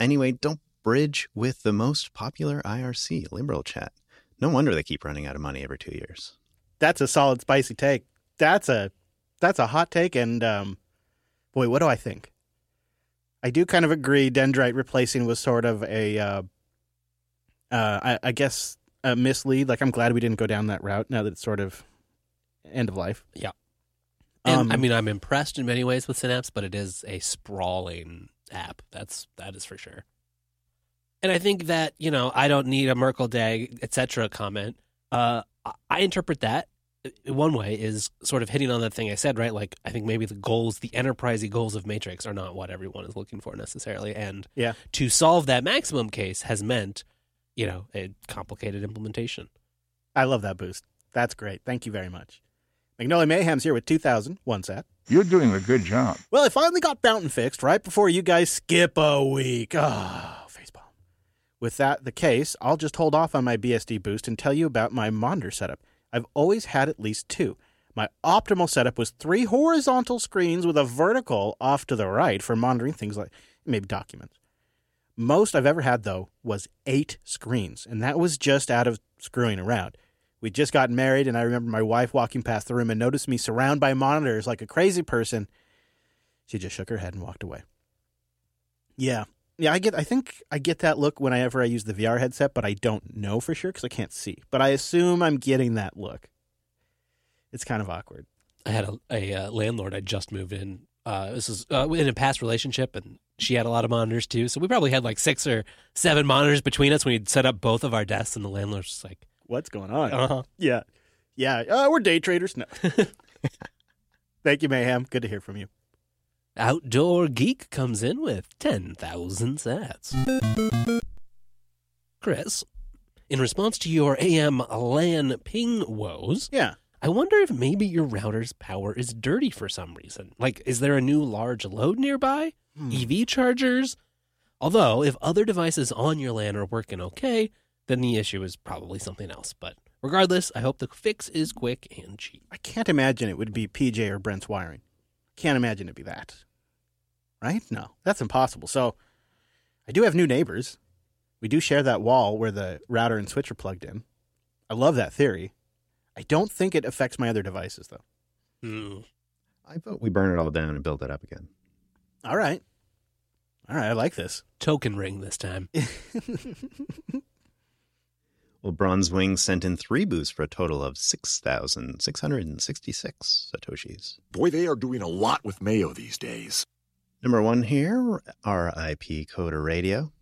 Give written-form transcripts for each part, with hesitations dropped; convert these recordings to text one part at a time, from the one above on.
Anyway, don't bridge with the most popular IRC, Liberal Chat. No wonder they keep running out of money every 2 years. That's a solid, spicy take. That's a hot take, and boy, what do I think? I do kind of agree Dendrite replacing was sort of a, I guess, a mislead. Like, I'm glad we didn't go down that route now that it's sort of end of life. Yeah. And, I mean, I'm impressed in many ways with Synapse, but it is a sprawling app. That is for sure. And I think that, I don't need a Merkle Day, etc. comment. I interpret that one way is sort of hitting on that thing I said, right? Like, I think maybe the enterprisey goals of Matrix are not what everyone is looking for necessarily. And to solve that maximum case has meant, a complicated implementation. I love that boost. That's great. Thank you very much. Magnolia Mayhem's here with 2001 sat. You're doing a good job. Well, I finally got Fountain fixed right before you guys skip a week. Oh, facepalm. With that the case, I'll just hold off on my BSD boost and tell you about my monitor setup. I've always had at least 2. My optimal setup was 3 horizontal screens with a vertical off to the right for monitoring things like maybe documents. Most I've ever had, though, was 8 screens, and that was just out of screwing around. We'd just gotten married, and I remember my wife walking past the room and noticed me surrounded by monitors like a crazy person. She just shook her head and walked away. Yeah, I think I get that look whenever I use the VR headset, but I don't know for sure because I can't see. But I assume I'm getting that look. It's kind of awkward. I had a landlord I just moved in. This was in a past relationship, and she had a lot of monitors too. So we probably had like 6 or 7 monitors between us when we'd set up both of our desks, and the landlord was just like, what's going on? Uh-huh. Yeah. We're day traders. No. Thank you, Mayhem. Good to hear from you. Outdoor Geek comes in with 10,000 sats. Chris, in response to your AM LAN ping woes, I wonder if maybe your router's power is dirty for some reason. Like, is there a new large load nearby? EV chargers? Although, if other devices on your LAN are working okay, then the issue is probably something else. But regardless, I hope the fix is quick and cheap. I can't imagine it would be PJ or Brent's wiring. Can't imagine it'd be that. Right? No, that's impossible. So I do have new neighbors. We do share that wall where the router and switch are plugged in. I love that theory. I don't think it affects my other devices, though. I vote we burn it all down and build it up again. All right. I like this. Token ring this time. Well, Bronzewing sent in 3 boosts for a total of 6,666 Satoshis. Boy, they are doing a lot with Mayo these days. Number 1 here, RIP Coder Radio.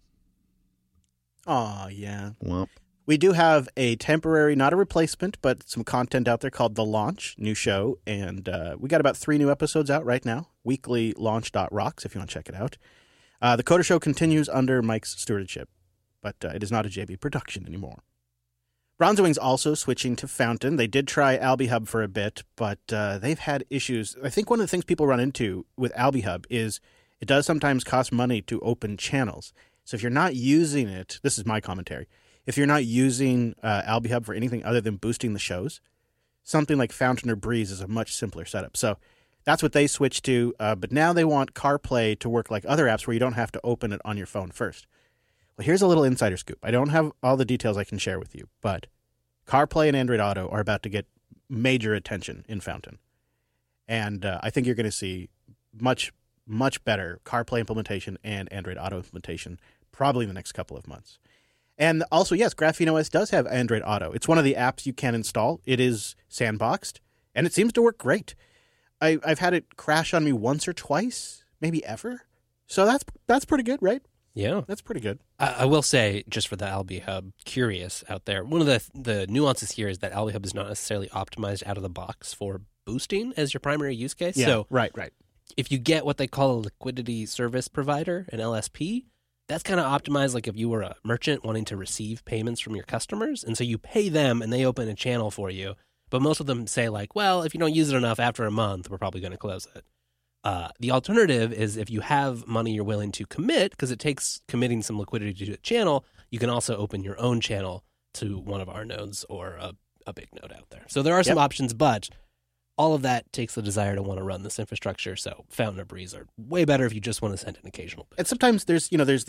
Oh, yeah. Well, we do have a temporary, not a replacement, but some content out there called The Launch, new show. And we got about 3 new episodes out right now. Weekly launch.rocks if you want to check it out. The Coder Show continues under Mike's stewardship, but it is not a JB production anymore. Bronzewing's also switching to Fountain. They did try AlbiHub for a bit, but they've had issues. I think one of the things people run into with AlbiHub is it does sometimes cost money to open channels. So if you're not using it, this is my commentary, if you're not using AlbiHub for anything other than boosting the shows, something like Fountain or Breeze is a much simpler setup. So that's what they switched to, but now they want CarPlay to work like other apps where you don't have to open it on your phone first. Well, here's a little insider scoop. I don't have all the details I can share with you, but CarPlay and Android Auto are about to get major attention in Fountain. And I think you're going to see much, much better CarPlay implementation and Android Auto implementation probably in the next couple of months. And also, yes, Graphene OS does have Android Auto. It's one of the apps you can install. It is sandboxed, and it seems to work great. I've had it crash on me once or twice, maybe ever. So that's pretty good, right? Yeah. That's pretty good. I will say, just for the AlbiHub curious out there, one of the nuances here is that AlbiHub is not necessarily optimized out of the box for boosting as your primary use case. Yeah, so right. If you get what they call a liquidity service provider, an LSP, that's kind of optimized like if you were a merchant wanting to receive payments from your customers. And so you pay them and they open a channel for you. But most of them say like, well, if you don't use it enough after a month, we're probably going to close it. The alternative is if you have money you're willing to commit, because it takes committing some liquidity to a channel, you can also open your own channel to one of our nodes or a big node out there. So there are some options, but all of that takes the desire to want to run this infrastructure. So Fountain or Breeze are way better if you just want to send an occasional bit. And sometimes there's